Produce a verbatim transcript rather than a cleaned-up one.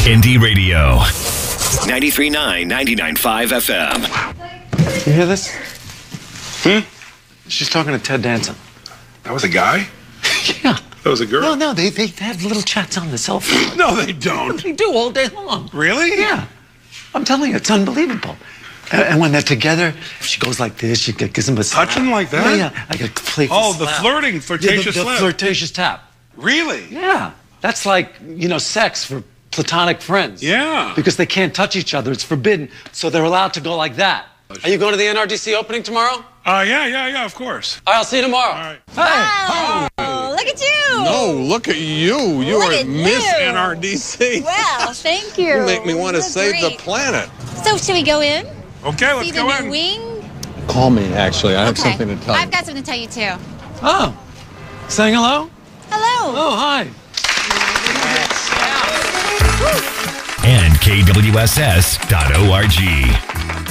Indie Radio. ninety-three point nine, ninety-nine point five F M. You hear this? Hmm? She's talking to Ted Danson. That was a guy? Yeah. That was a girl? No, no, they, they have little chats on the cell phone. No, they don't. They do all day long. Really? Yeah. I'm telling you, it's unbelievable. And, and when they're together, she goes like this, she gives him a slap. Touching like that? Yeah, yeah. I get playful Oh, the slap. flirting, Yeah, flirtatious the, the slap. flirtatious tap. Really? Yeah. That's like, you know, sex for platonic friends. Yeah. Because they can't touch each other. It's forbidden. So they're allowed to go like that. Are you going to the N R D C opening tomorrow? Uh, yeah, yeah, yeah, of course. All right, I'll see you tomorrow. All right. Wow. Oh, look at you. No, look at you. You Look are at Miss you. N R D C. Wow, thank you. You make me want to That's save the great. planet. So, should we go in? Okay, let's See the go new in. wing? Call me, actually. I have Okay. something to tell I've you. got something to tell you, too. Oh. Saying hello? Hello. Oh, hi. And K W S S dot org.